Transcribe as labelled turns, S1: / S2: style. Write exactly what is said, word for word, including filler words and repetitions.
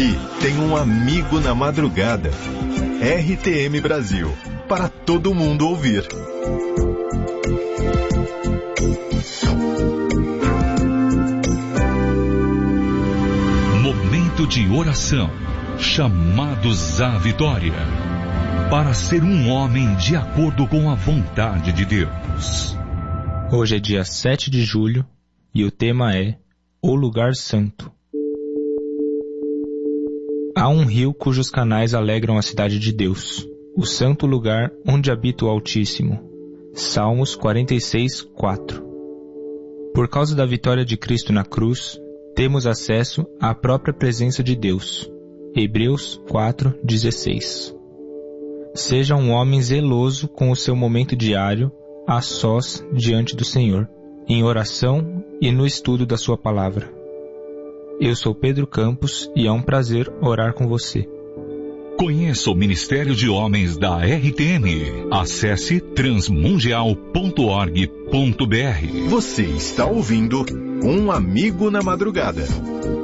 S1: Aqui tem um amigo na madrugada. R T M Brasil, para todo mundo ouvir.
S2: Momento de oração, chamados à vitória, para ser um homem de acordo com a vontade de Deus.
S3: Hoje é dia sete de julho e o tema é O Lugar Santo. Há um rio cujos canais alegram a cidade de Deus, o santo lugar onde habita o Altíssimo. Salmos quarenta e seis, quatro. Por causa da vitória de Cristo na cruz, temos acesso à própria presença de Deus. Hebreus quatro, dezesseis. Seja um homem zeloso com o seu momento diário, a sós diante do Senhor, em oração e no estudo da sua palavra. Eu sou Pedro Campos e é um prazer orar com você.
S2: Conheça o Ministério de Homens da R T M. Acesse transmundial ponto org ponto br.
S1: Você está ouvindo Um Amigo na Madrugada.